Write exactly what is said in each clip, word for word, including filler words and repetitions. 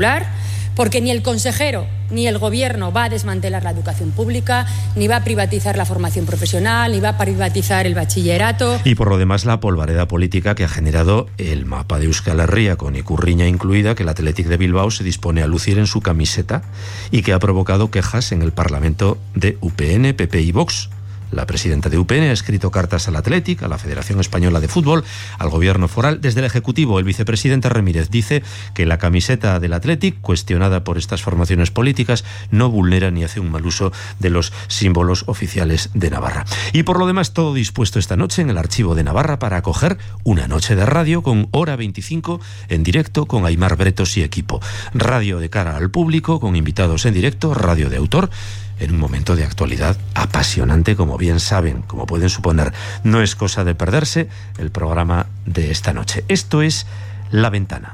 porque ni el consejero ni el gobierno va a desmantelar la educación pública, ni va a privatizar la formación profesional, ni va a privatizar el bachillerato. Y por lo demás, la polvareda política que ha generado el mapa de Euskal Herria, con Ikurriña incluida, que el Athletic de Bilbao se dispone a lucir en su camiseta y que ha provocado quejas en el Parlamento de U P N, P P y Vox. La presidenta de U P N ha escrito cartas al Athletic, a la Federación Española de Fútbol, al Gobierno foral. Desde el Ejecutivo, el vicepresidente Ramírez dice que la camiseta del Athletic, cuestionada por estas formaciones políticas, no vulnera ni hace un mal uso de los símbolos oficiales de Navarra. Y por lo demás, todo dispuesto esta noche en el Archivo de Navarra para acoger una noche de radio con Hora veinticinco en directo con Aimar Bretos y equipo. Radio de cara al público, con invitados en directo, radio de autor, en un momento de actualidad apasionante, como bien saben, como pueden suponer. No es cosa de perderse el programa de esta noche. Esto es La Ventana.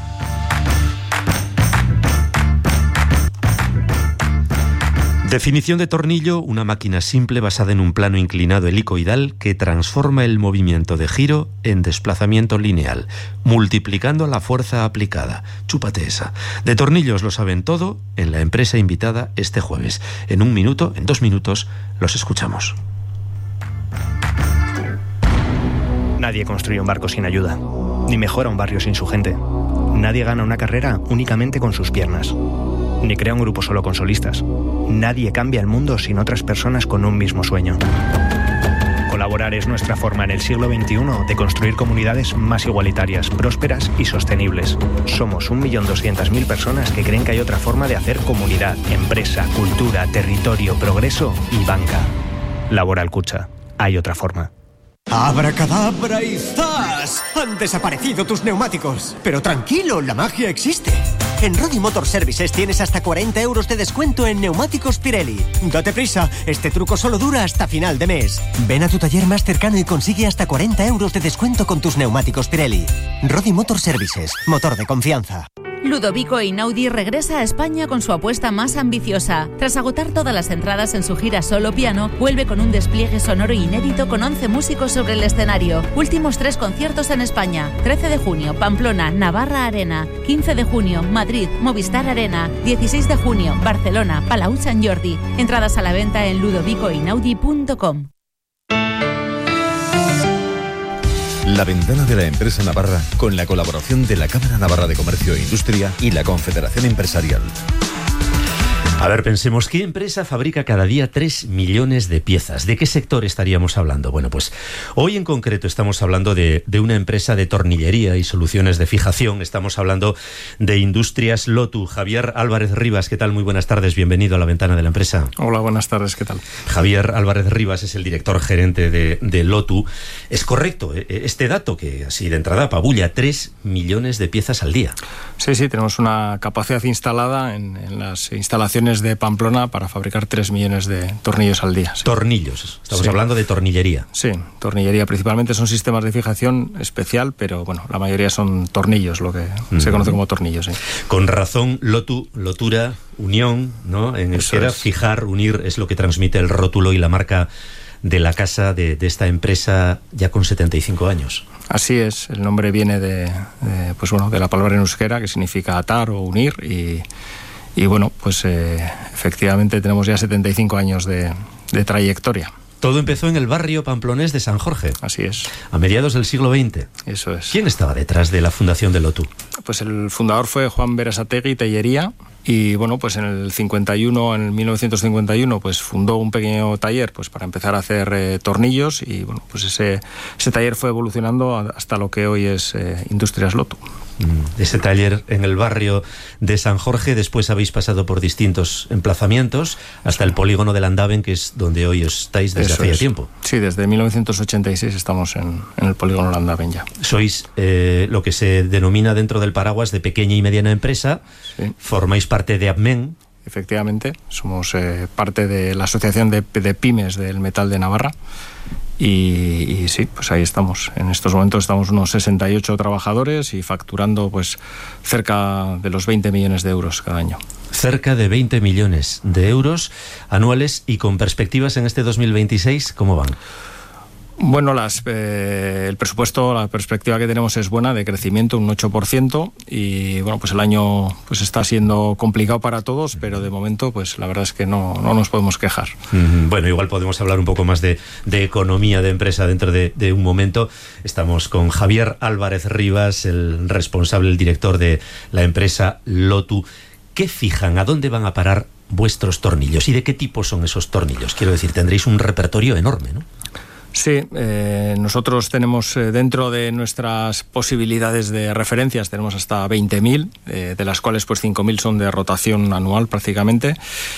Definición de tornillo: una máquina simple basada en un plano inclinado helicoidal que transforma el movimiento de giro en desplazamiento lineal, multiplicando la fuerza aplicada. Chúpate esa. De tornillos lo saben todo en la empresa invitada este jueves. En un minuto, en dos minutos, los escuchamos. Nadie construye un barco sin ayuda, ni mejora un barrio sin su gente. Nadie gana una carrera únicamente con sus piernas, ni crea un grupo solo con solistas. Nadie cambia el mundo sin otras personas con un mismo sueño. Colaborar es nuestra forma en el siglo veintiuno de construir comunidades más igualitarias, prósperas y sostenibles. Somos un millón doscientas mil personas que creen que hay otra forma de hacer comunidad, empresa, cultura, territorio, progreso y banca. Laboral Kutxa. Hay otra forma. ¡Abracadabra y zas! Han desaparecido tus neumáticos. Pero tranquilo, la magia existe. En Rodi Motor Services tienes hasta cuarenta euros de descuento en neumáticos Pirelli. Date prisa, este truco solo dura hasta final de mes. Ven a tu taller más cercano y consigue hasta cuarenta euros de descuento con tus neumáticos Pirelli. Rodi Motor Services, motor de confianza. Ludovico Einaudi regresa a España con su apuesta más ambiciosa. Tras agotar todas las entradas en su gira solo piano, vuelve con un despliegue sonoro inédito con once músicos sobre el escenario. Últimos tres conciertos en España: trece de junio, Pamplona, Navarra Arena; quince de junio, Madrid, Movistar Arena; dieciséis de junio, Barcelona, Palau Sant Jordi. Entradas a la venta en ludovico einaudi punto com. La Ventana de la Empresa Navarra, con la colaboración de la Cámara Navarra de Comercio e Industria y la Confederación Empresarial. A ver, pensemos, ¿qué empresa fabrica cada día tres millones de piezas? ¿De qué sector estaríamos hablando? Bueno, pues hoy en concreto estamos hablando de, de una empresa de tornillería y soluciones de fijación. Estamos hablando de Industrias Lotu. Javier Álvarez Rivas, ¿qué tal? Muy buenas tardes, bienvenido a La Ventana de la Empresa. Hola, buenas tardes, ¿qué tal? Javier Álvarez Rivas es el director gerente de, de Lotu. ¿Es correcto este dato que así de entrada apabulla tres millones de piezas al día? Sí, sí, tenemos una capacidad instalada en, en las instalaciones de Pamplona para fabricar tres millones de tornillos al día. Sí. Tornillos, estamos sí. hablando de tornillería. Sí, tornillería. Principalmente son sistemas de fijación especial, pero bueno, la mayoría son tornillos, lo que mm. se conoce como tornillos. Sí. Con razón, Lotu, lotura, unión, ¿no? En euskera, es. Fijar, unir, es lo que transmite el rótulo y la marca de la casa de, de esta empresa ya con setenta y cinco años. Así es, el nombre viene de, de, pues bueno, de la palabra en euskera que significa atar o unir y... Y bueno, pues eh, efectivamente tenemos ya setenta y cinco años de, de trayectoria. Todo empezó en el barrio pamplonés de San Jorge. Así es. A mediados del siglo veinte. Eso es. ¿Quién estaba detrás de la fundación de Lotu? Pues el fundador fue Juan Berasategui Tellería. Y bueno, pues en el cincuenta y uno, en mil novecientos cincuenta y uno, pues fundó un pequeño taller pues para empezar a hacer eh, tornillos. Y bueno, pues ese, ese taller fue evolucionando hasta lo que hoy es eh, Industrias Lotu. Ese taller en el barrio de San Jorge. Después habéis pasado por distintos emplazamientos hasta el polígono del Andaven, que es donde hoy estáis desde hace ya tiempo. Sí, desde mil novecientos ochenta y seis estamos en, en el polígono del Andaven ya. Sois eh, lo que se denomina dentro del paraguas de pequeña y mediana empresa. Sí. Formáis parte de APMEN. Efectivamente, somos eh, parte de la Asociación de, de Pymes del Metal de Navarra. Y, y sí, pues ahí estamos. En estos momentos estamos unos sesenta y ocho trabajadores y facturando pues cerca de los veinte millones de euros cada año. Cerca de veinte millones de euros anuales. Y con perspectivas en este dos mil veintiséis, ¿cómo van? Bueno, las, eh, el presupuesto, la perspectiva que tenemos es buena, de crecimiento, un ocho por ciento, y bueno, pues el año pues está siendo complicado para todos, pero de momento pues la verdad es que no, no nos podemos quejar. Mm, bueno, igual podemos hablar un poco más de, de economía de empresa dentro de, de un momento. Estamos con Javier Álvarez Rivas, el responsable, el director de la empresa Lotu. ¿Qué fijan? ¿A dónde van a parar vuestros tornillos? ¿Y de qué tipo son esos tornillos? Quiero decir, tendréis un repertorio enorme, ¿no? Sí, eh, nosotros tenemos eh, dentro de nuestras posibilidades de referencias, tenemos hasta veinte mil, eh, de las cuales pues cinco mil son de rotación anual prácticamente.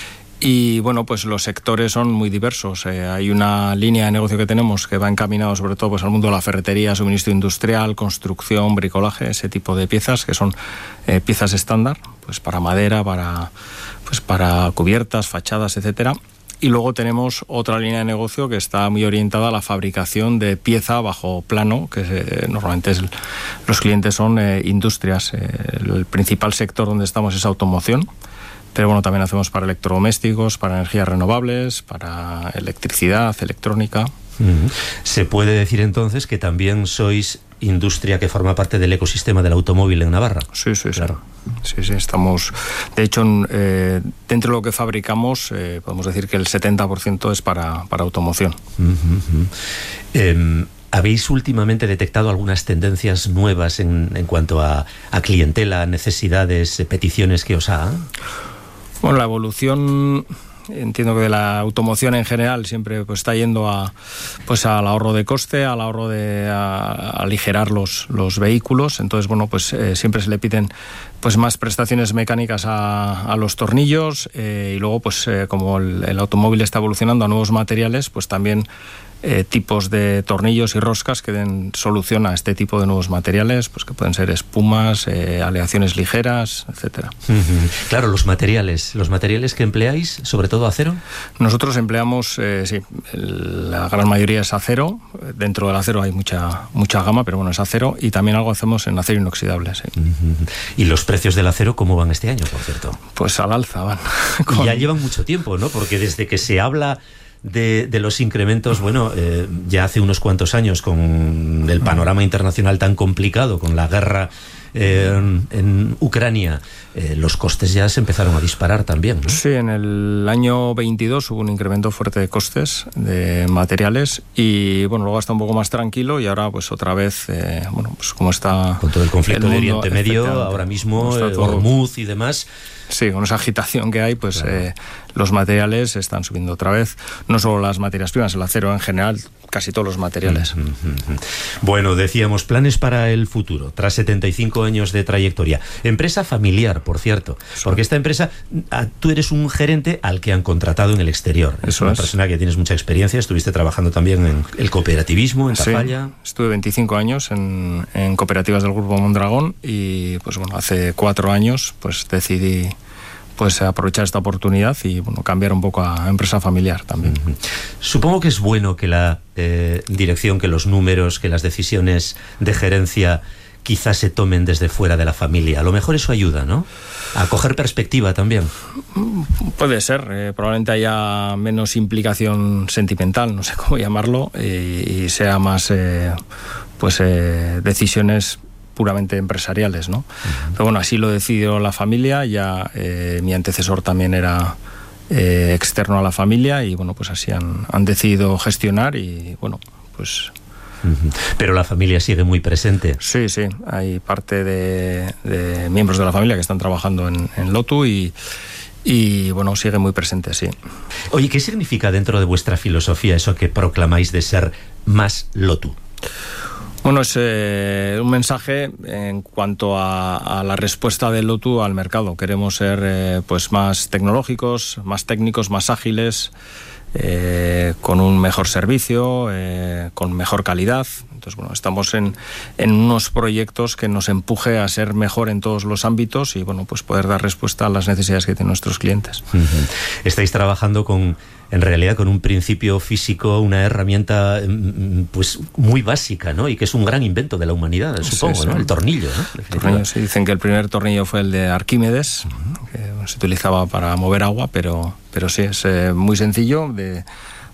Y bueno, pues los sectores son muy diversos. Eh, hay una línea de negocio que tenemos que va encaminado sobre todo pues al mundo de la ferretería, suministro industrial, construcción, bricolaje, ese tipo de piezas que son eh, piezas estándar, pues para madera, para, pues para cubiertas, fachadas, etcétera. Y luego tenemos otra línea de negocio que está muy orientada a la fabricación de pieza bajo plano, que eh, normalmente es, los clientes son eh, industrias. Eh, el principal sector donde estamos es automoción, pero bueno, también hacemos para electrodomésticos, para energías renovables, para electricidad, electrónica. Uh-huh. ¿Se puede decir entonces que también sois industria que forma parte del ecosistema del automóvil en Navarra? Sí, sí, claro. Sí, sí, estamos... De hecho, eh, dentro de lo que fabricamos, eh, podemos decir que el setenta por ciento es para, para automoción. Uh-huh. Eh, ¿Habéis últimamente detectado algunas tendencias nuevas en, en cuanto a, a clientela, necesidades, peticiones que os hagan? Bueno, la evolución... Entiendo que de la automoción en general siempre pues está yendo a pues al ahorro de coste, al ahorro de a, a aligerar los, los vehículos. Entonces, bueno, pues eh, siempre se le piden pues más prestaciones mecánicas a, a los tornillos, eh, y luego pues eh, como el, el automóvil está evolucionando a nuevos materiales, pues también Eh, tipos de tornillos y roscas que den solución a este tipo de nuevos materiales, pues que pueden ser espumas, eh, aleaciones ligeras, etcétera. Uh-huh. Claro, los materiales, los materiales que empleáis, sobre todo acero. Nosotros empleamos, eh, sí, el, la gran mayoría es acero. Dentro del acero hay mucha mucha gama, pero bueno, es acero, y también algo hacemos en acero inoxidable. Sí. Uh-huh. ¿Y los precios del acero cómo van este año, por cierto? Pues al alza van. Con... Y ya llevan mucho tiempo, ¿no? Porque desde que se habla De, de los incrementos, bueno, eh, ya hace unos cuantos años, con el panorama internacional tan complicado, con la guerra eh, en, en Ucrania, eh, los costes ya se empezaron a disparar también, ¿no? Sí, en el año veintidós hubo un incremento fuerte de costes de materiales, y bueno, luego está un poco más tranquilo, y ahora pues otra vez, eh, bueno, pues como está con todo el conflicto de Oriente Medio, ahora mismo, eh, Hormuz y demás. Sí, con esa agitación que hay, pues claro. eh, los materiales están subiendo otra vez. No solo las materias primas, el acero en general, casi todos los materiales. Mm-hmm. Bueno, decíamos, planes para el futuro, tras setenta y cinco años de trayectoria. Empresa familiar, por cierto, sí. Porque esta empresa, tú eres un gerente al que han contratado en el exterior. Es Eso una es. persona que tienes mucha experiencia, estuviste trabajando también en el cooperativismo, en Tafalla. Sí, estuve veinticinco años en, en cooperativas del Grupo Mondragón, y pues bueno, hace cuatro años pues decidí pues aprovechar esta oportunidad y bueno, cambiar un poco a empresa familiar también. Uh-huh. Supongo que es bueno que la eh, dirección, que los números, que las decisiones de gerencia quizás se tomen desde fuera de la familia. A lo mejor eso ayuda, ¿no? A coger perspectiva también. Puede ser, eh, probablemente haya menos implicación sentimental, no sé cómo llamarlo, y, y sea más eh, pues eh, decisiones puramente empresariales, ¿no? Uh-huh. Pero bueno, así lo decidió la familia, ya eh, mi antecesor también era eh, externo a la familia, y bueno, pues así han, han decidido gestionar, y bueno, pues... Uh-huh. Pero la familia sigue muy presente. Sí, sí, hay parte de, de miembros de la familia que están trabajando en, en Lotu, y, y bueno, sigue muy presente, sí. Oye, ¿qué significa dentro de vuestra filosofía eso que proclamáis de ser más Lotu? Bueno, es eh, un mensaje en cuanto a, a la respuesta de Lotu al mercado. Queremos ser eh, pues más tecnológicos, más técnicos, más ágiles, eh, con un mejor servicio, eh, con mejor calidad. Entonces, bueno, estamos en, en unos proyectos que nos empuje a ser mejor en todos los ámbitos, y bueno, pues poder dar respuesta a las necesidades que tienen nuestros clientes. Uh-huh. Estáis trabajando con, en realidad, con un principio físico, una herramienta pues muy básica, ¿no? Y que es un gran invento de la humanidad, supongo, sí, sí. ¿No? El tornillo, ¿no? Tornillo, sí. Dicen que el primer tornillo fue el de Arquímedes, uh-huh. que se utilizaba para mover agua, pero, pero sí, es eh, muy sencillo de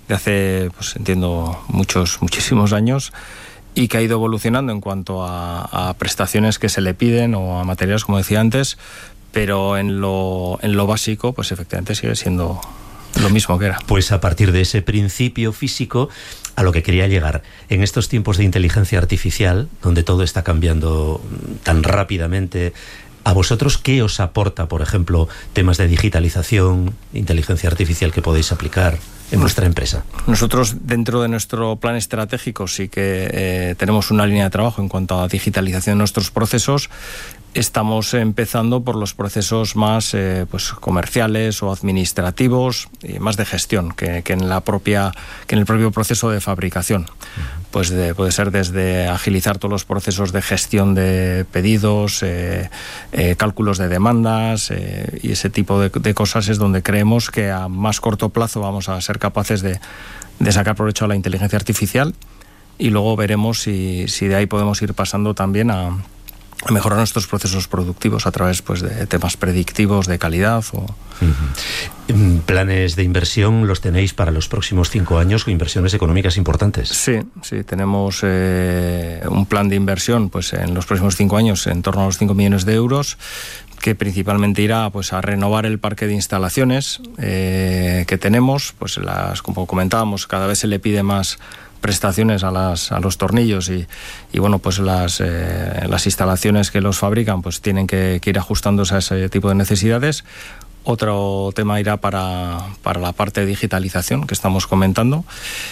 de hace, pues entiendo, muchos, muchísimos años, y que ha ido evolucionando en cuanto a, a prestaciones que se le piden o a materiales, como decía antes, pero en lo, en lo básico, pues efectivamente sigue siendo lo mismo que era. Pues a partir de ese principio físico, a lo que quería llegar, en estos tiempos de inteligencia artificial, donde todo está cambiando tan rápidamente, ¿a vosotros qué os aporta, por ejemplo, temas de digitalización, inteligencia artificial que podéis aplicar en vuestra empresa? Nosotros, dentro de nuestro plan estratégico, sí que eh, tenemos una línea de trabajo en cuanto a digitalización de nuestros procesos. Estamos empezando por los procesos más eh, pues comerciales o administrativos, y más de gestión que, que en la propia que en el propio proceso de fabricación. Pues de, puede ser desde agilizar todos los procesos de gestión de pedidos, eh, eh, cálculos de demandas eh, y ese tipo de, de cosas es donde creemos que a más corto plazo vamos a ser capaces de, de sacar provecho a la inteligencia artificial, y luego veremos si, si de ahí podemos ir pasando también a a mejorar nuestros procesos productivos a través, pues, de temas predictivos de calidad. O... Uh-huh. ¿Planes de inversión los tenéis para los próximos cinco años, con inversiones económicas importantes? Sí, sí, tenemos eh, un plan de inversión, pues, en los próximos cinco años en torno a los cinco millones de euros, que principalmente irá, pues, a renovar el parque de instalaciones eh, que tenemos. Pues las, como comentábamos, cada vez se le pide más prestaciones a las a los tornillos y, y bueno, pues las eh, las instalaciones que los fabrican pues tienen que, que ir ajustándose a ese tipo de necesidades. Otro tema irá para, para la parte de digitalización que estamos comentando,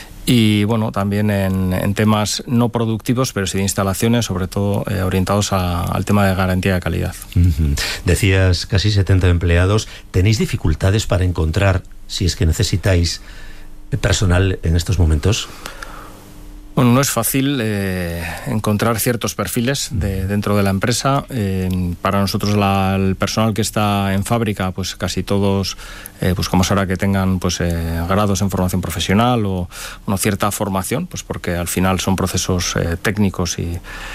y bueno, también en, en temas no productivos, pero sí de instalaciones, sobre todo eh, orientados a, al tema de garantía de calidad. Uh-huh. Decías casi setenta empleados. ¿Tenéis dificultades para encontrar, si es que necesitáis personal en estos momentos? Bueno, no es fácil eh, encontrar ciertos perfiles de, dentro de la empresa. Eh, para nosotros la, el personal que está en fábrica, pues casi todos eh, buscamos ahora que tengan, pues, eh, grados en formación profesional o una cierta formación, pues porque al final son procesos eh, técnicos y,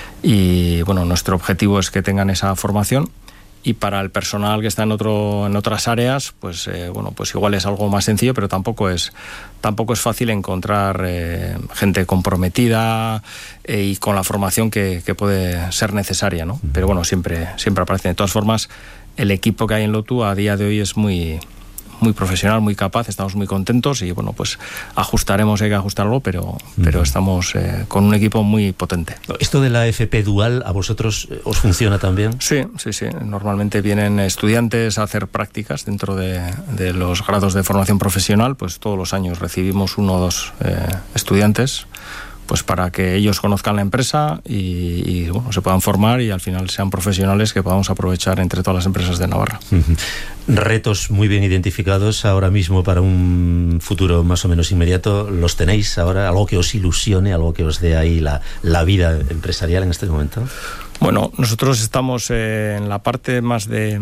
y bueno, nuestro objetivo es que tengan esa formación. Y para el personal que está en otro en otras áreas, pues eh, bueno, pues igual es algo más sencillo, pero tampoco es tampoco es fácil encontrar eh, gente comprometida eh, y con la formación que, que puede ser necesaria, ¿no? Pero bueno, siempre siempre aparece. De todas formas, el equipo que hay en Lotu a día de hoy es muy muy profesional, muy capaz, estamos muy contentos y bueno, pues ajustaremos, hay que ajustarlo, pero, pero estamos eh, con un equipo muy potente. ¿Esto de la F P dual a vosotros os funciona también? Sí, sí, sí. Normalmente vienen estudiantes a hacer prácticas dentro de, de los grados de formación profesional, pues todos los años recibimos uno o dos eh, estudiantes, pues para que ellos conozcan la empresa y, y bueno, se puedan formar y al final sean profesionales que podamos aprovechar entre todas las empresas de Navarra. Uh-huh. Retos muy bien identificados ahora mismo para un futuro más o menos inmediato. ¿Los tenéis ahora? ¿Algo que os ilusione, algo que os dé ahí la, la vida empresarial en este momento? Bueno, nosotros estamos eh, en la parte más de...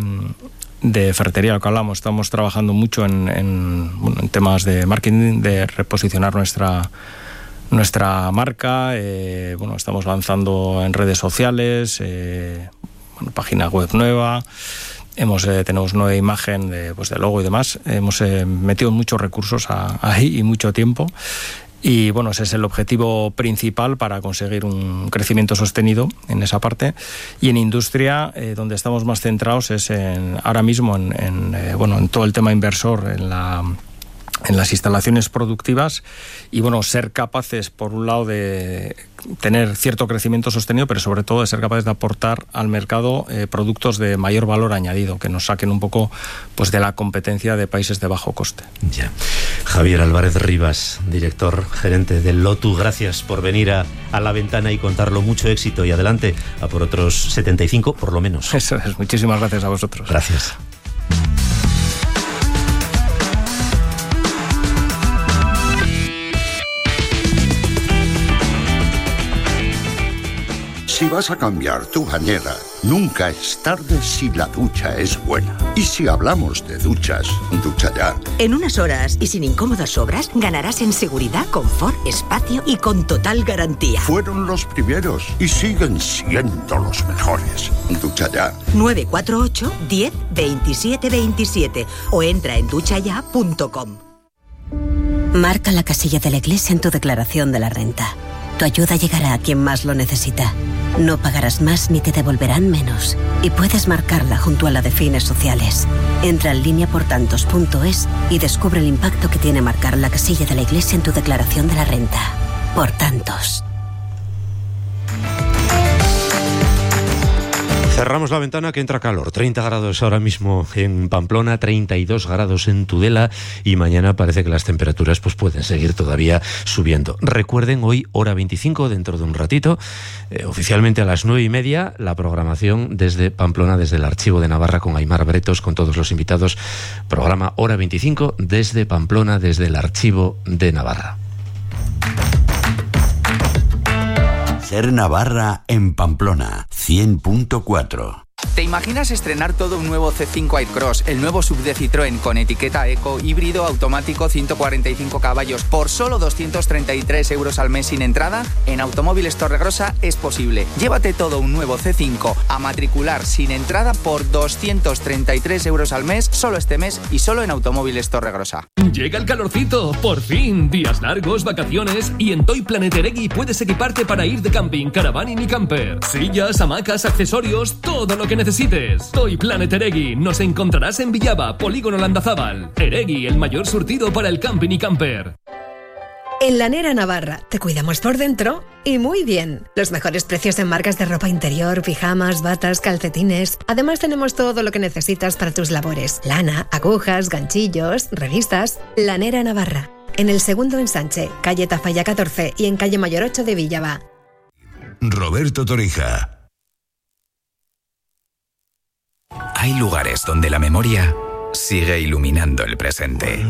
de ferretería, lo que hablamos, estamos trabajando mucho en, en, bueno, en temas de marketing, de reposicionar nuestra nuestra marca, eh, bueno, estamos lanzando en redes sociales, eh, bueno, página web nueva, hemos eh, tenemos nueva imagen de, pues, de logo y demás, hemos eh, metido muchos recursos a, ahí y mucho tiempo. Y bueno, ese es el objetivo principal para conseguir un crecimiento sostenido en esa parte. Y en industria, eh, donde estamos más centrados es en, ahora mismo en, en, eh, bueno, en todo el tema inversor, en la... en las instalaciones productivas y bueno, ser capaces por un lado de tener cierto crecimiento sostenido, pero sobre todo de ser capaces de aportar al mercado eh, productos de mayor valor añadido, que nos saquen un poco pues de la competencia de países de bajo coste. Ya. Javier Álvarez Rivas, director gerente del Lotu, gracias por venir a, a La Ventana y contarlo. Mucho éxito y adelante a por otros setenta y cinco por lo menos. Eso es, muchísimas gracias a vosotros. Gracias. Si vas a cambiar tu bañera, nunca es tarde si la ducha es buena. Y si hablamos de duchas, Ducha Ya. En unas horas y sin incómodas obras, ganarás en seguridad, confort, espacio y con total garantía. Fueron los primeros y siguen siendo los mejores. Ducha Ya. nueve cuatro ocho, diez, veintisiete veintisiete o entra en ducha ya punto com. Marca la casilla de la Iglesia en tu declaración de la renta. Tu ayuda llegará a quien más lo necesita. No pagarás más ni te devolverán menos. Y puedes marcarla junto a la de fines sociales. Entra en línea por tantos punto es y descubre el impacto que tiene marcar la casilla de la Iglesia en tu declaración de la renta. Por tantos. Cerramos la ventana que entra calor. treinta grados ahora mismo en Pamplona, treinta y dos grados en Tudela y mañana parece que las temperaturas pues pueden seguir todavía subiendo. Recuerden, hoy hora veinticinco, dentro de un ratito, eh, oficialmente a las nueve y media, la programación desde Pamplona, desde el Archivo de Navarra con Aimar Bretos, con todos los invitados. Programa hora veinticinco desde Pamplona, desde el Archivo de Navarra. Ser Navarra en Pamplona, cien punto cuatro. ¿Te imaginas estrenar todo un nuevo C cinco Aircross, el nuevo sub de Citroën con etiqueta Eco, híbrido, automático, ciento cuarenta y cinco caballos, por solo doscientos treinta y tres euros al mes sin entrada? En Automóviles Torregrosa es posible. Llévate todo un nuevo C cinco a matricular sin entrada por doscientos treinta y tres euros al mes, solo este mes y solo en Automóviles Torregrosa. Llega el calorcito, por fin. Días largos, vacaciones y en Toy Planet Eregui puedes equiparte para ir de camping, caravaning y camper. Sillas, hamacas, accesorios, todo lo que necesites. Toy Planet Eregui. Nos encontrarás en Villaba, Polígono Landazábal. Eregui, el mayor surtido para el camping y camper. En Lanera Navarra te cuidamos por dentro y muy bien. Los mejores precios en marcas de ropa interior, pijamas, batas, calcetines. Además tenemos todo lo que necesitas para tus labores. Lana, agujas, ganchillos, revistas. Lanera Navarra. En el segundo ensanche, calle Tafalla catorce y en calle Mayor ocho de Villaba. Roberto Torija. Hay lugares donde la memoria sigue iluminando el presente.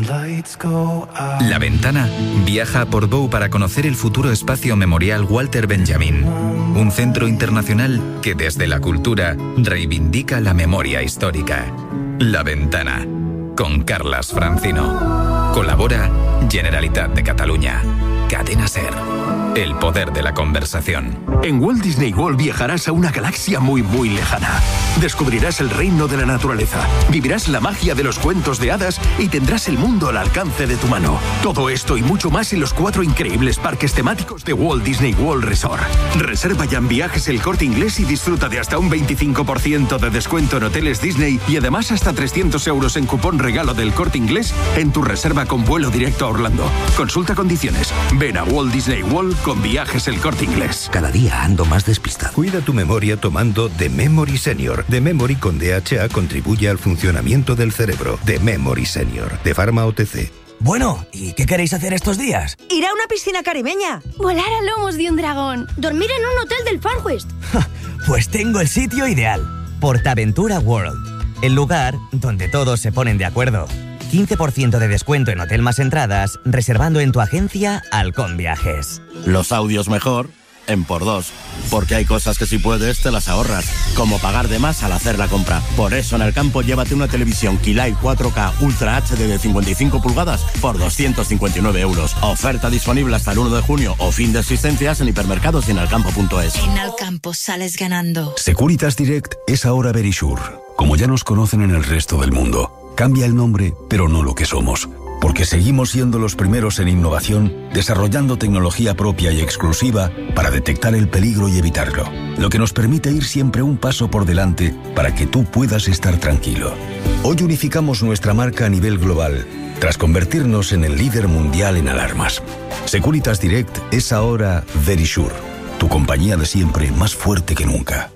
La Ventana viaja a Portbou para conocer el futuro espacio memorial Walter Benjamin, un centro internacional que desde la cultura reivindica la memoria histórica. La Ventana, con Carlas Francino. Colabora Generalitat de Cataluña. Cadena SER. El poder de la conversación. En Walt Disney World viajarás a una galaxia muy muy lejana. Descubrirás el reino de la naturaleza, vivirás la magia de los cuentos de hadas y tendrás el mundo al alcance de tu mano. Todo esto y mucho más en los cuatro increíbles parques temáticos de Walt Disney World Resort. Reserva ya en Viajes El Corte Inglés y disfruta de hasta un veinticinco por ciento de descuento en hoteles Disney y además hasta trescientos euros en cupón regalo del Corte Inglés en tu reserva con vuelo directo a Orlando. Consulta condiciones. Ven a Walt Disney World con Viajes El Corte Inglés. Cada día ando más despistado. Cuida tu memoria tomando The Memory Senior. The Memory con D H A contribuye al funcionamiento del cerebro. The Memory Senior, de Pharma O T C. Bueno, ¿y qué queréis hacer estos días? Ir a una piscina caribeña. Volar a lomos de un dragón. Dormir en un hotel del Far West. Pues tengo el sitio ideal. PortAventura World. El lugar donde todos se ponen de acuerdo. quince por ciento de descuento en hotel más entradas, reservando en tu agencia Halcón Viajes. Los audios mejor en por dos, porque hay cosas que si puedes te las ahorras, como pagar de más al hacer la compra. Por eso en el campo llévate una televisión Kilai cuatro K Ultra H D de cincuenta y cinco pulgadas por doscientos cincuenta y nueve euros. Oferta disponible hasta el uno de junio o fin de existencias en hipermercados y en alcampo punto es. En Alcampo sales ganando. Securitas Direct es ahora Verisure. Como ya nos conocen en el resto del mundo, cambia el nombre, pero no lo que somos. Porque seguimos siendo los primeros en innovación, desarrollando tecnología propia y exclusiva para detectar el peligro y evitarlo. Lo que nos permite ir siempre un paso por delante para que tú puedas estar tranquilo. Hoy unificamos nuestra marca a nivel global, tras convertirnos en el líder mundial en alarmas. Securitas Direct es ahora Verisure, tu compañía de siempre más fuerte que nunca.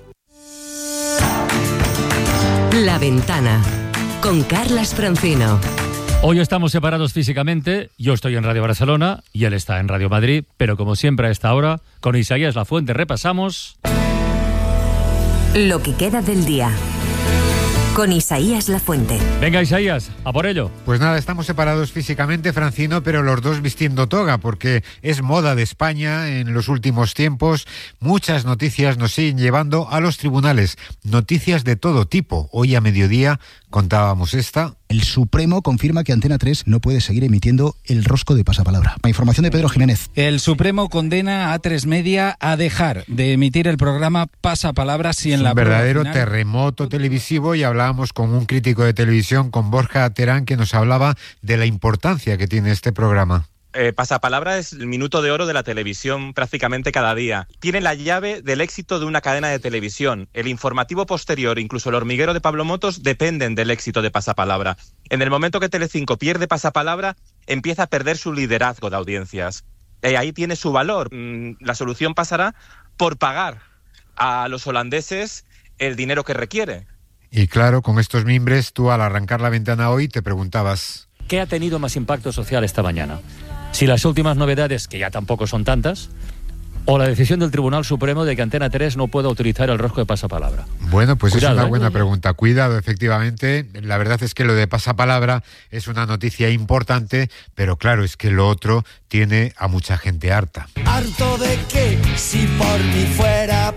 La Ventana, con Carlas Francino. Hoy estamos separados físicamente, yo estoy en Radio Barcelona y él está en Radio Madrid, pero como siempre a esta hora, con Isaías Lafuente repasamos... Lo que queda del día, con Isaías Lafuente. Venga, Isaías, a por ello. Pues nada, estamos separados físicamente, Francino, pero los dos vistiendo toga, porque es moda de España en los últimos tiempos. Muchas noticias nos siguen llevando a los tribunales, noticias de todo tipo. Hoy a mediodía contábamos esta... El Supremo confirma que Antena tres no puede seguir emitiendo el rosco de pasapalabra. La información de Pedro Jiménez. El Supremo condena a A tres Media a dejar de emitir el programa Pasapalabra si en la... Un verdadero final... terremoto televisivo, y hablábamos con un crítico de televisión, con Borja Terán, que nos hablaba de la importancia que tiene este programa. Eh, Pasapalabra es el minuto de oro de la televisión prácticamente cada día. Tiene la llave del éxito de una cadena de televisión. El informativo posterior, incluso El hormiguero de Pablo Motos, dependen del éxito de Pasapalabra. En el momento que Telecinco pierde Pasapalabra, empieza a perder su liderazgo de audiencias. Eh, ahí tiene su valor. Mm, la solución pasará por pagar a los holandeses el dinero que requiere. Y claro, con estos mimbres, tú al arrancar la ventana hoy te preguntabas... ¿Qué ha tenido más impacto social esta mañana? Si las últimas novedades, que ya tampoco son tantas, o la decisión del Tribunal Supremo de que Antena tres no pueda utilizar el rosco de pasapalabra. Bueno, pues Cuidado, es una buena ¿eh? pregunta. Cuidado, efectivamente. La verdad es que lo de pasapalabra es una noticia importante, pero claro, es que lo otro tiene a mucha gente harta. Harto de que, si por mí fuera,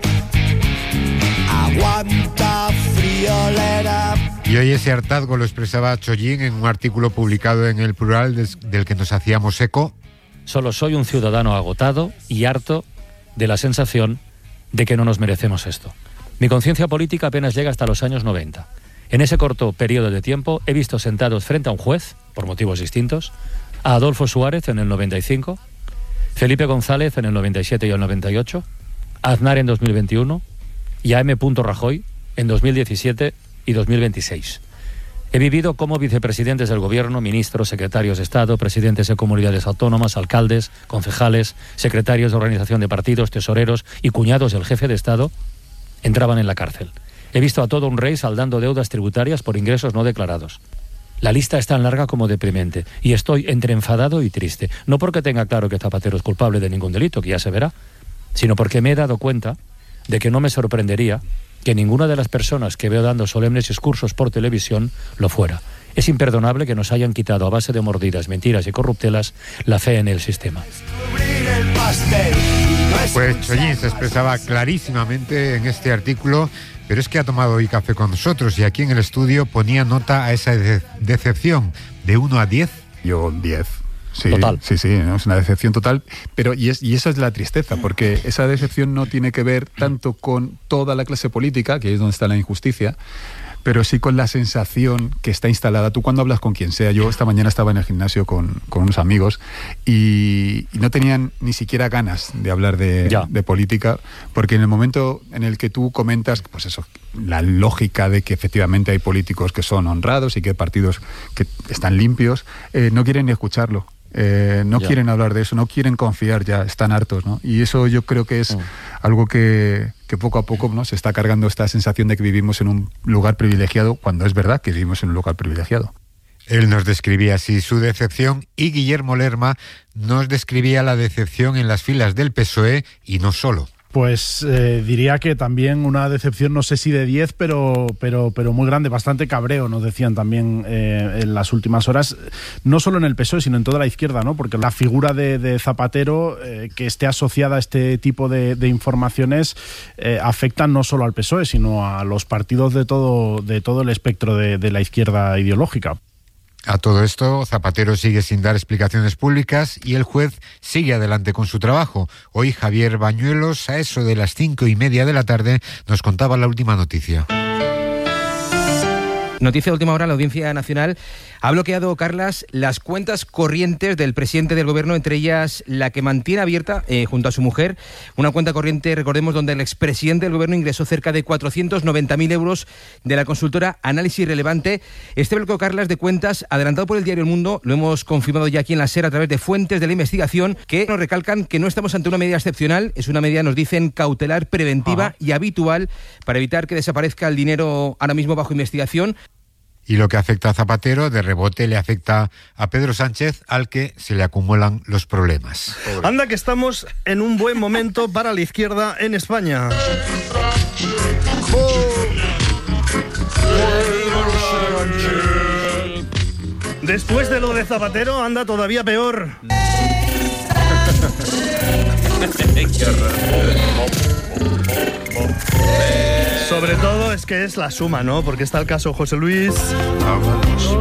aguanta friolera. Y hoy ese hartazgo lo expresaba Chollín en un artículo publicado en El Plural des, del que nos hacíamos eco. Solo soy un ciudadano agotado y harto de la sensación de que no nos merecemos esto. Mi conciencia política apenas llega hasta los años noventa. En ese corto periodo de tiempo he visto sentados frente a un juez, por motivos distintos, a Adolfo Suárez en el noventa y cinco, Felipe González en el noventa y siete y el noventa y ocho, a Aznar en dos mil veintiuno y a M. Rajoy en dos mil diecisiete y dos mil veintiséis. He vivido como vicepresidentes del gobierno, ministros, secretarios de Estado, presidentes de comunidades autónomas, alcaldes, concejales, secretarios de organización de partidos, tesoreros y cuñados del jefe de Estado entraban en la cárcel. He visto a todo un rey saldando deudas tributarias por ingresos no declarados. La lista es tan larga como deprimente y estoy entre enfadado y triste. No porque tenga claro que Zapatero es culpable de ningún delito, que ya se verá, sino porque me he dado cuenta de que no me sorprendería que ninguna de las personas que veo dando solemnes discursos por televisión lo fuera. Es imperdonable que nos hayan quitado a base de mordidas, mentiras y corruptelas la fe en el sistema. Pues Chollín se expresaba clarísimamente en este artículo, pero es que ha tomado hoy café con nosotros y aquí en el estudio ponía nota a esa de- decepción de uno a diez. Yo diez. Sí, Total. Sí, sí, ¿no? Es una decepción total, pero y, es, y esa es la tristeza, porque esa decepción no tiene que ver tanto con toda la clase política, que es donde está la injusticia, pero sí con la sensación que está instalada. Tú cuando hablas con quien sea, yo esta mañana estaba en el gimnasio con, con unos amigos y, y no tenían ni siquiera ganas de hablar de, de política, porque en el momento en el que tú comentas, pues eso, la lógica de que efectivamente hay políticos que son honrados y que hay partidos que están limpios, eh, no quieren ni escucharlo. Eh, no Ya. quieren hablar de eso, no quieren confiar ya, están hartos, ¿no? Y eso yo creo que es mm. algo que, que poco a poco, ¿no?, se está cargando esta sensación de que vivimos en un lugar privilegiado, cuando es verdad que vivimos en un lugar privilegiado. Él nos describía así su decepción y Guillermo Lerma nos describía la decepción en las filas del P S O E y no solo. Pues eh, diría que también una decepción, no sé si de diez, pero, pero, pero muy grande, bastante cabreo, nos decían también eh, en las últimas horas, no solo en el P S O E, sino en toda la izquierda, ¿no? Porque la figura de, de Zapatero, eh, que esté asociada a este tipo de, de informaciones, eh, afecta no solo al P S O E, sino a los partidos de todo, de todo el espectro de, de la izquierda ideológica. A todo esto, Zapatero sigue sin dar explicaciones públicas y el juez sigue adelante con su trabajo. Hoy Javier Bañuelos, a eso de las cinco y media de la tarde, nos contaba la última noticia. Noticia de última hora, la Audiencia Nacional ha bloqueado, Carlas, las cuentas corrientes del presidente del gobierno, entre ellas la que mantiene abierta eh, junto a su mujer, una cuenta corriente, recordemos, donde el expresidente del gobierno ingresó cerca de cuatrocientos noventa mil euros de la consultora Análisis Relevante. Este bloqueo, Carlas, de cuentas, adelantado por el diario El Mundo, lo hemos confirmado ya aquí en la SER a través de fuentes de la investigación, que nos recalcan que no estamos ante una medida excepcional, es una medida, nos dicen, cautelar, preventiva Ajá. y habitual para evitar que desaparezca el dinero ahora mismo bajo investigación. Y lo que afecta a Zapatero, de rebote le afecta a Pedro Sánchez, al que se le acumulan los problemas. Pobre. Anda que estamos en un buen momento para la izquierda en España. Después de lo de Zapatero, anda todavía peor. Sobre todo es que es la suma, ¿no? Porque está el caso José Luis. Vámonos.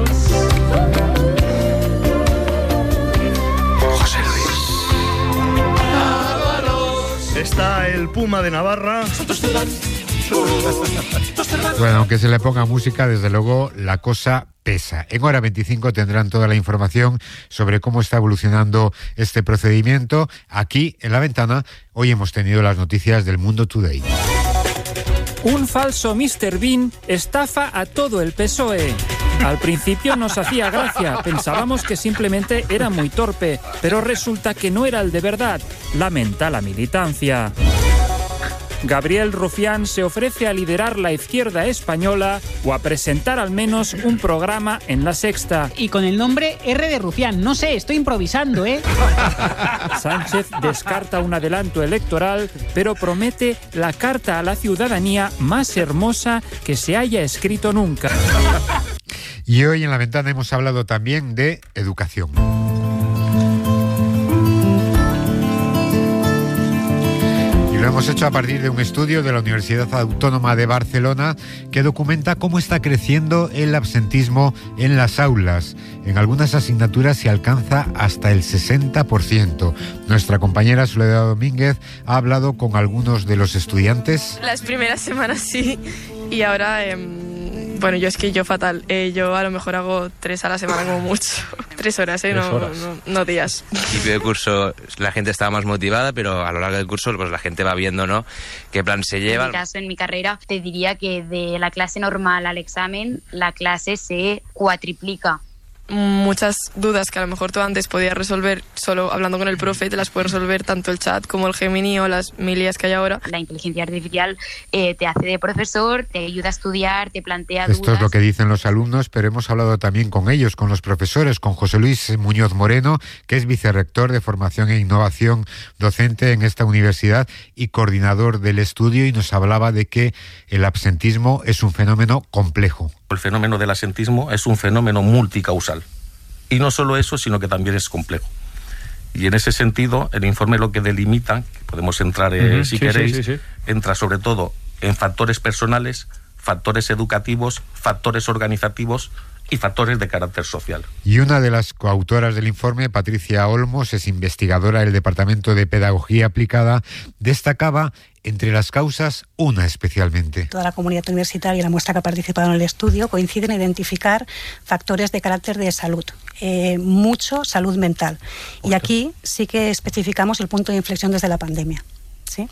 José Luis. Vámonos. Está el Puma de Navarra. Bueno, aunque se le ponga música, desde luego la cosa pesa. En Hora veinticinco tendrán toda la información sobre cómo está evolucionando este procedimiento. Aquí, en La Ventana, hoy hemos tenido las noticias del Mundo Today. Un falso míster Bean estafa a todo el P S O E. Al principio nos hacía gracia, pensábamos que simplemente era muy torpe, pero resulta que no era el de verdad, lamenta la militancia. Gabriel Rufián se ofrece a liderar la izquierda española o a presentar al menos un programa en La Sexta. Y con el nombre R de Rufián, no sé, estoy improvisando, ¿eh? Sánchez descarta un adelanto electoral, pero promete la carta a la ciudadanía más hermosa que se haya escrito nunca. Y hoy en La Ventana hemos hablado también de educación. Lo hemos hecho a partir de un estudio de la Universidad Autónoma de Barcelona que documenta cómo está creciendo el absentismo en las aulas. En algunas asignaturas se alcanza hasta el sesenta por ciento. Nuestra compañera Soledad Domínguez ha hablado con algunos de los estudiantes. Las primeras semanas sí, y ahora... Eh... Bueno, yo es que yo fatal. Eh, yo a lo mejor hago tres a la semana como mucho. Tres horas, ¿eh? No, horas. no, no días. Al principio del curso la gente estaba más motivada, pero a lo largo del curso pues la gente va viendo, ¿no?, qué plan se lleva. En mi caso, en mi carrera, te diría que de la clase normal al examen, la clase se cuatriplica. Muchas dudas que a lo mejor tú antes podías resolver solo hablando con el profe, te las puede resolver tanto el chat como el Gemini o las mil I As que hay ahora. La inteligencia artificial eh, te hace de profesor, te ayuda a estudiar, te plantea dudas. Esto es lo que dicen los alumnos, pero hemos hablado también con ellos, con los profesores, con José Luis Muñoz Moreno, que es vicerrector de Formación e Innovación Docente en esta universidad y coordinador del estudio, y nos hablaba de que el absentismo es un fenómeno complejo. El fenómeno del absentismo es un fenómeno multicausal. Y no solo eso, sino que también es complejo. Y en ese sentido, el informe lo que delimita, que podemos entrar eh, uh-huh, si sí, queréis, sí, sí, sí. entra sobre todo en factores personales, factores educativos, factores organizativos y factores de carácter social. Y una de las coautoras del informe, Patricia Olmos, es investigadora del Departamento de Pedagogía Aplicada, destacaba entre las causas una especialmente. Toda la comunidad universitaria y la muestra que ha participado en el estudio coinciden en identificar factores de carácter de salud, eh, mucho salud mental. Okay. Y aquí sí que especificamos el punto de inflexión desde la pandemia, ¿sí?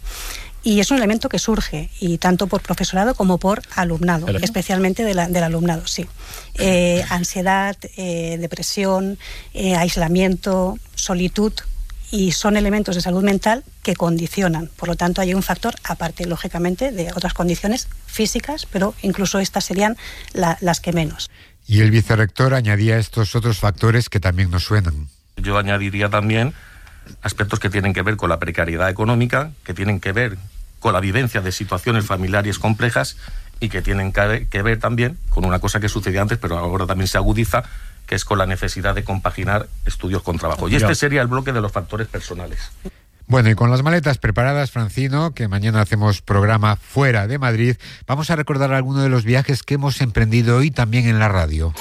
Y es un elemento que surge, y tanto por profesorado como por alumnado, especialmente de la, del alumnado, sí. Eh, ansiedad, eh, depresión, eh, aislamiento, solitud, y son elementos de salud mental que condicionan. Por lo tanto, hay un factor, aparte, lógicamente, de otras condiciones físicas, pero incluso estas serían la, las que menos. Y el vicerrector añadía estos otros factores que también nos suenan. Yo añadiría también aspectos que tienen que ver con la precariedad económica, que tienen que ver con la vivencia de situaciones familiares complejas y que tienen que ver también con una cosa que sucedía antes, pero ahora también se agudiza, que es con la necesidad de compaginar estudios con trabajo. Y este sería el bloque de los factores personales. Bueno, y con las maletas preparadas, Francino, que mañana hacemos programa fuera de Madrid, vamos a recordar algunos de los viajes que hemos emprendido hoy también en la radio.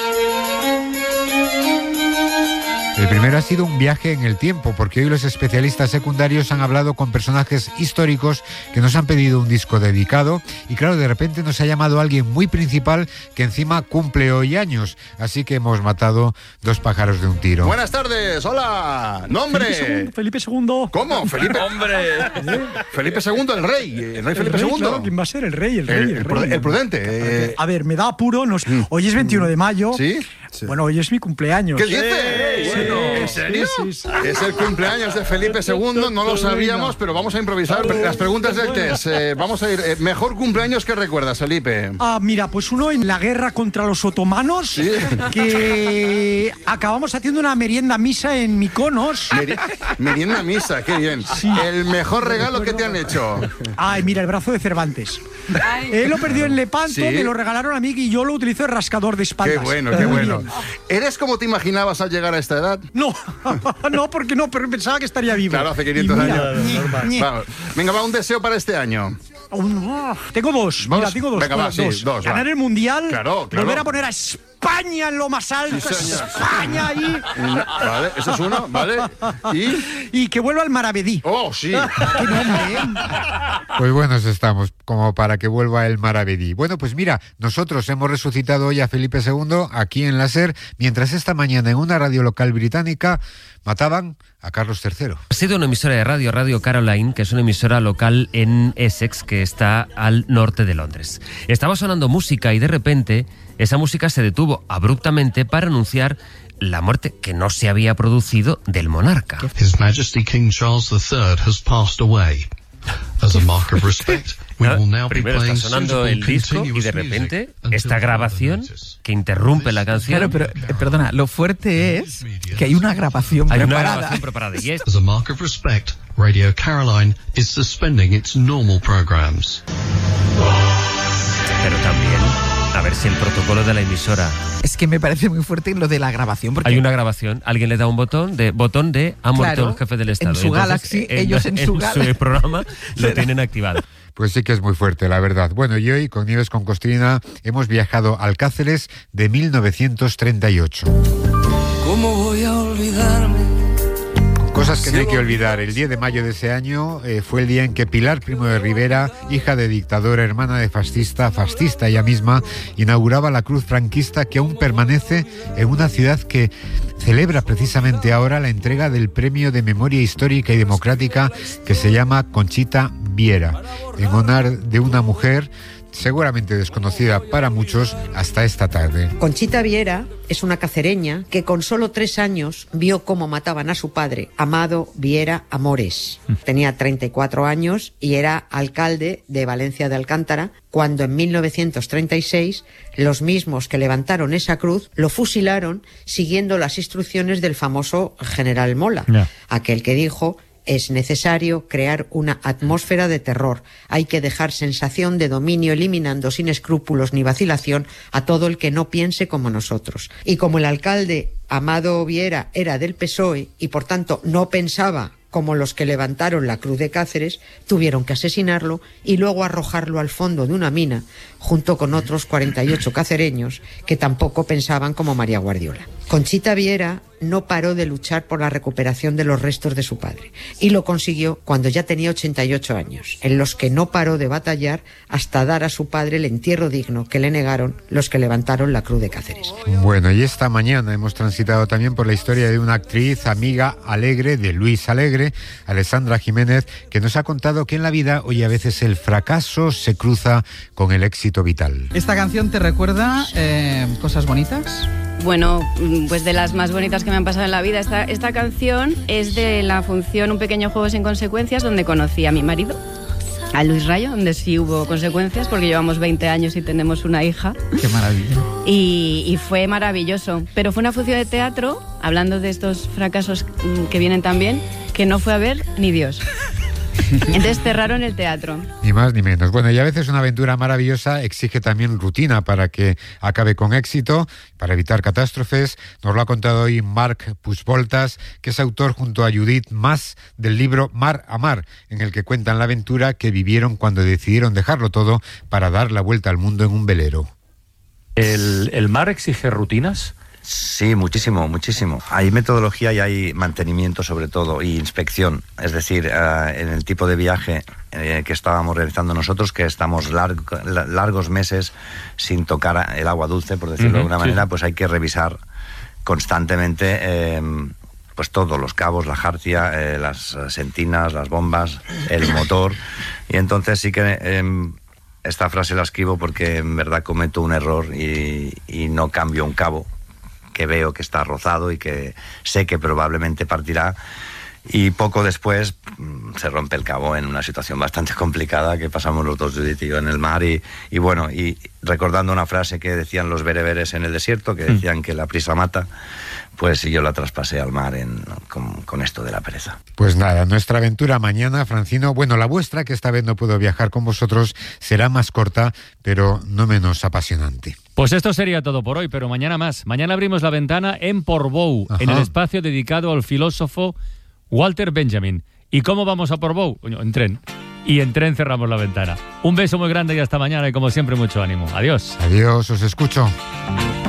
El primero ha sido un viaje en el tiempo, porque hoy los especialistas secundarios han hablado con personajes históricos que nos han pedido un disco dedicado, y claro, de repente nos ha llamado alguien muy principal que encima cumple hoy años, así que hemos matado dos pájaros de un tiro. Buenas tardes, hola, nombre. Felipe segundo. ¿Cómo? Felipe. Hombre. Felipe segundo, el rey, el rey Felipe el rey, segundo. Claro, ¿quién va a ser? El rey, el rey. El, el, el, rey, el prudente. Eh... A ver, me da apuro, nos... hoy es veintiuno de mayo. ¿Sí? Sí. Bueno, hoy es mi cumpleaños. ¿Qué dices? Sí, bueno, sí, ¿en serio? Sí, sí, sí. Es el cumpleaños de Felipe segundo, no lo sabíamos, pero vamos a improvisar las preguntas del test. Eh, vamos a ir. Eh, mejor cumpleaños que recuerdas, Felipe. Ah, mira, pues uno en la guerra contra los otomanos, ¿sí? Que acabamos haciendo una merienda misa en Mykonos. Meri merienda misa, qué bien. Sí. El mejor regalo que te han hecho. Ay, mira, el brazo de Cervantes. Ay. Él lo perdió en Lepanto, ¿sí? Me lo regalaron a mí y yo lo utilizo de rascador de espaldas. Qué bueno, qué bueno. ¿Eres como te imaginabas al llegar a esta edad? No, no, porque no, pero pensaba que estaría vivo. Claro, hace quinientos mira, años. Normal. Vamos. Venga, va, un deseo para este año. Uh, tengo dos, ¿Vos? Mira, tengo dos. Venga, va, dos. Sí, dos Ganar va. el Mundial, claro, claro. volver a poner a España España en lo más alto, Sí, señor. España ahí. Vale, eso es uno, ¿vale? Y... Y que vuelva al Maravedí. ¡Oh, sí! ¡Qué nombre, eh! Pues buenos estamos, como para que vuelva el Maravedí. Bueno, pues mira, nosotros hemos resucitado hoy a Felipe segundo aquí en la SER, mientras esta mañana en una radio local británica mataban a Carlos tercero. Ha sido una emisora de radio, Radio Caroline, que es una emisora local en Essex, que está al norte de Londres. Estaba sonando música y de repente esa música se detuvo abruptamente para anunciar la muerte que no se había producido del monarca. His Majesty King Charles the Third has passed away. As a mark of respect, we will now be Primero playing está sonando suitable el disco y continuous de music repente until esta grabación que interrumpe la canción. Claro, pero eh, perdona, lo fuerte es que hay una grabación Hay una preparada. grabación preparada y es As a mark of respect, Radio Caroline is suspending its normal programs. Pero también, a ver si el protocolo de la emisora. Es que me parece muy fuerte lo de la grabación. Porque Hay una grabación, alguien le da un botón de botón de ha muerto Claro, el jefe del Estado. en su Galaxy, ellos en su Galaxy. programa lo tienen activado. Pues sí que es muy fuerte, la verdad. Bueno, y hoy con Nieves con Costrina hemos viajado al Cáceres de mil novecientos treinta y ocho. ¿Cómo voy a olvidarme? Cosas que no hay que olvidar. El diez de mayo de ese año eh, fue el día en que Pilar Primo de Rivera, hija de dictadora, hermana de fascista, fascista ella misma, inauguraba la cruz franquista que aún permanece en una ciudad que celebra precisamente ahora la entrega del Premio de Memoria Histórica y Democrática que se llama Conchita Viera, en honor de una mujer seguramente desconocida para muchos hasta esta tarde. Conchita Viera es una cacereña que con solo tres años vio cómo mataban a su padre, Amado Viera Amores. Tenía treinta y cuatro años y era alcalde de Valencia de Alcántara, cuando en mil novecientos treinta y seis los mismos que levantaron esa cruz lo fusilaron siguiendo las instrucciones del famoso general Mola, yeah. aquel que dijo: es necesario crear una atmósfera de terror. Hay que dejar sensación de dominio, eliminando sin escrúpulos ni vacilación a todo el que no piense como nosotros. Y como el alcalde Amado Viera era del P S O E y por tanto no pensaba como los que levantaron la cruz de Cáceres, tuvieron que asesinarlo y luego arrojarlo al fondo de una mina junto con otros cuarenta y ocho cacereños que tampoco pensaban como María Guardiola. Conchita Viera no paró de luchar por la recuperación de los restos de su padre y lo consiguió cuando ya tenía ochenta y ocho años, en los que no paró de batallar hasta dar a su padre el entierro digno que le negaron los que levantaron la cruz de Cáceres. Bueno, y esta mañana hemos transitado también por la historia de una actriz amiga alegre de Luis Alegre, Alessandra Jiménez, que nos ha contado que en la vida hoy a veces el fracaso se cruza con el éxito vital. ¿Esta canción te recuerda eh, cosas bonitas? Bueno, pues de las más bonitas que me han pasado en la vida. Esta, esta canción es de la función Un pequeño juego sin consecuencias, donde conocí a mi marido, a Luis Rayo, donde sí hubo consecuencias, porque llevamos veinte años y tenemos una hija. ¡Qué maravilla! Y, y fue maravilloso. Pero fue una función de teatro, hablando de estos fracasos que vienen también, que no fue a ver ni Dios. Entonces cerraron el teatro. Ni más ni menos. Bueno, y a veces una aventura maravillosa exige también rutina para que acabe con éxito, para evitar catástrofes. Nos lo ha contado hoy Marc Puigvoltas, que es autor junto a Judith Mas del libro Mar a Mar, en el que cuentan la aventura que vivieron cuando decidieron dejarlo todo para dar la vuelta al mundo en un velero. ¿El, el mar exige rutinas? Sí, muchísimo, muchísimo. Hay metodología y hay mantenimiento sobre todo, y inspección. Es decir, uh, en el tipo de viaje eh, que estábamos realizando nosotros, que estamos largo, largos meses sin tocar el agua dulce, por decirlo uh-huh, de alguna manera, sí. Pues hay que revisar constantemente eh, pues todos los cabos, la jarcia, eh, las sentinas, las bombas, el motor. Y entonces sí que... Eh, esta frase la escribo porque en verdad cometo un error y, y no cambio un cabo que veo que está rozado y que sé que probablemente partirá, y poco después se rompe el cabo en una situación bastante complicada que pasamos los dos, Judith y yo, en el mar, y, y bueno, y recordando una frase que decían los bereberes en el desierto, que decían que la prisa mata, pues yo la traspasé al mar en, con, con esto de la pereza. Pues nada, nuestra aventura mañana, Francino, bueno, la vuestra, que esta vez no puedo viajar con vosotros, será más corta, pero no menos apasionante. Pues esto sería todo por hoy, pero mañana más. Mañana abrimos la ventana en Portbou, Ajá. en el espacio dedicado al filósofo Walter Benjamin. ¿Y cómo vamos a Portbou? En tren. Y en tren cerramos la ventana. Un beso muy grande y hasta mañana, y como siempre mucho ánimo. Adiós. Adiós, os escucho.